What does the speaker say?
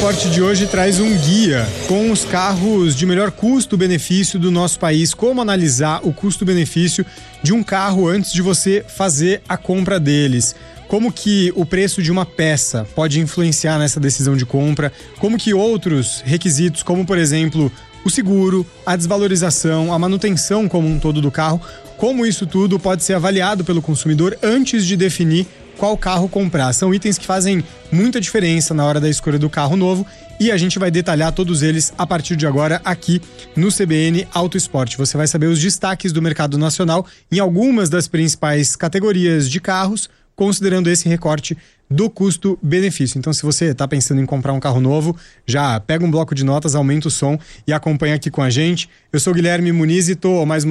Esporte de hoje traz um guia com os carros de melhor custo-benefício do nosso país, como analisar o custo-benefício de um carro antes de você fazer a compra deles. Como que o preço de uma peça pode influenciar nessa decisão de compra, como que outros requisitos, como por exemplo o seguro, a desvalorização, a manutenção como um todo do carro, como isso tudo pode ser avaliado pelo consumidor antes de definir qual carro comprar. São itens que fazem muita diferença na hora da escolha do carro novo e a gente vai detalhar todos eles a partir de agora aqui no CBN Auto Esporte. Você vai saber os destaques do mercado nacional em algumas das principais categorias de carros, considerando esse recorte do custo-benefício. Então, se você está pensando em comprar um carro novo, já pega um bloco de notas, aumenta o som e acompanha aqui com a gente. Eu sou Guilherme Muniz e estou mais